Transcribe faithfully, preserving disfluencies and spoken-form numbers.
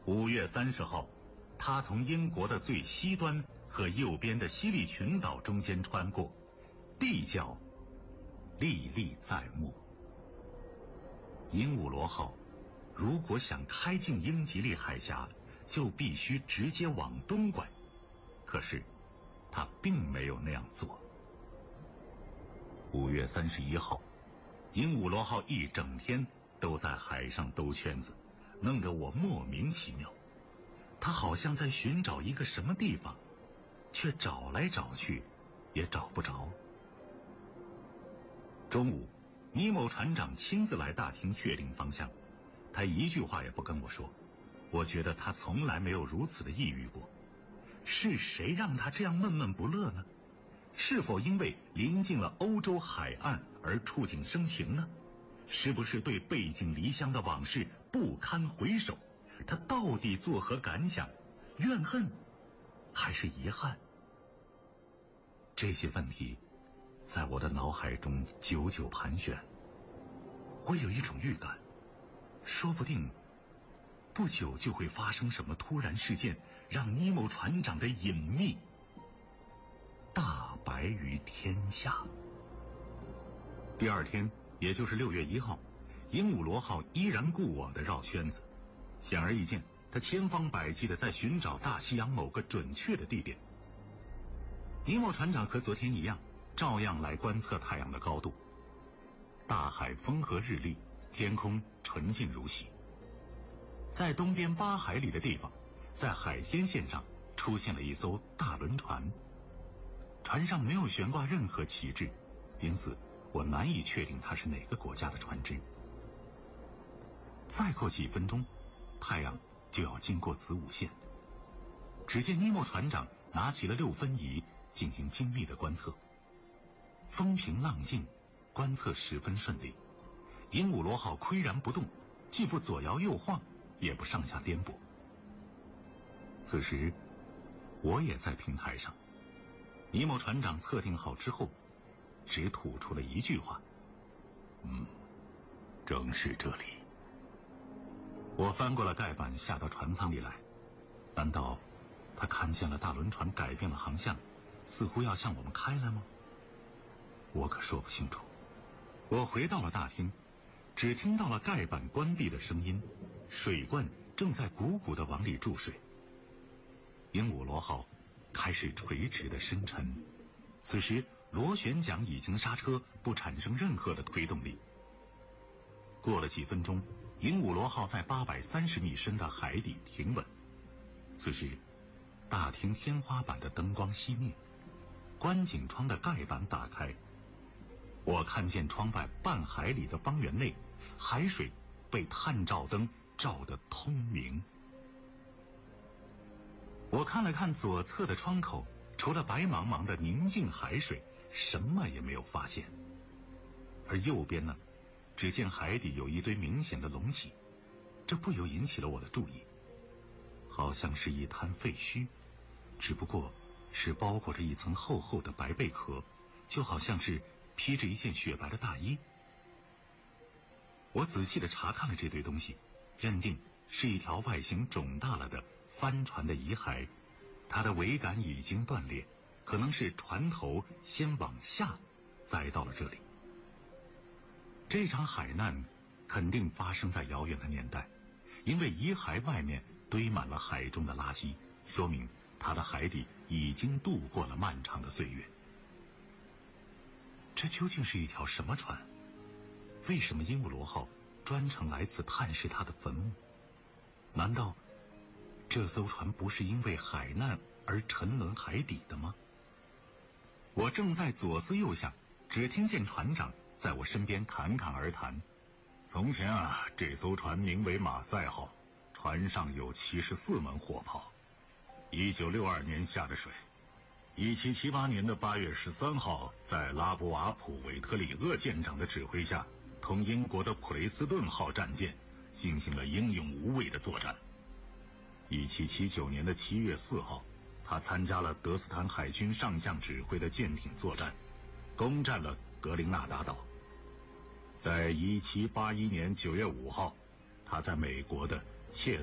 五月三十号，他从英国的最西端和右边的西利群岛中间穿过，地角历历在目。鹦鹉螺号如果想开进英吉利海峡，就必须直接往东拐，可是他并没有那样做。五月三十一号，鹦鹉螺号一整天都在海上兜圈子，弄得我莫名其妙。他好像在寻找一个什么地方，却找来找去也找不着。中午，尼某船长亲自来大厅确定方向，他一句话也不跟我说。我觉得他从来没有如此的抑郁过。是谁让他这样闷闷不乐呢？是否因为临近了欧洲海岸而触景生情呢？是不是对背井离乡的往事不堪回首？他到底作何感想？怨恨还是遗憾？这些问题在我的脑海中久久盘旋。我有一种预感，说不定不久就会发生什么突然事件，让尼莫船长的隐秘大白于天下。第二天，也就是六月一号，鹦鹉螺号依然故我的绕圈子。显而易见，他千方百计地在寻找大西洋某个准确的地点。尼莫船长和昨天一样，照样来观测太阳的高度。大海风和日丽，天空纯净如洗。在东边八海里的地方，在海天线上出现了一艘大轮船，船上没有悬挂任何旗帜，因此我难以确定它是哪个国家的船只。再过几分钟，太阳就要经过子午线。只见尼莫船长拿起了六分仪进行精密的观测，风平浪静，观测十分顺利。鹦鹉螺号岿然不动，既不左摇右晃，也不上下颠簸。此时我也在平台上。尼莫船长测定好之后，只吐出了一句话：嗯，正是这里。我翻过了盖板，下到船舱里来。难道他看见了大轮船改变了航向，似乎要向我们开来吗？我可说不清楚。我回到了大厅，只听到了盖板关闭的声音，水罐正在鼓鼓地往里注水。鹦鹉螺号开始垂直的深沉，此时螺旋桨已经刹车，不产生任何的推动力。过了几分钟，鹦鹉螺号在八百三十米深的海底停稳。此时大厅天花板的灯光熄灭，观景窗的盖板打开，我看见窗外半海里的方圆内，海水被探照灯照得通明。我看了看左侧的窗口，除了白茫茫的宁静海水，什么也没有发现。而右边呢，只见海底有一堆明显的隆起，这不由引起了我的注意。好像是一滩废墟，只不过是包裹着一层厚厚的白贝壳，就好像是披着一件雪白的大衣。我仔细地查看了这堆东西，认定是一条外形肿大了的帆船的遗骸，它的桅杆已经断裂，可能是船头先往下栽到了这里。这场海难肯定发生在遥远的年代，因为遗骸外面堆满了海中的垃圾，说明它的海底已经度过了漫长的岁月。这究竟是一条什么船？为什么鹦鹉螺号专程来此探视它的坟墓？难道这艘船不是因为海难而沉沦海底的吗？我正在左思右想，只听见船长在我身边侃侃而谈。从前啊，这艘船名为马赛号，船上有七十四门火炮，一九六二年下的水。一七七八年的八月十三号，在拉博瓦普韦特里厄舰长的指挥下，同英国的普雷斯顿号战舰进行了英勇无畏的作战。一七七九年的七月四号，他参加了德斯坦海军上将指挥的舰艇作战，攻占了格林纳达岛。在一七八一年九月五号，他在美国的切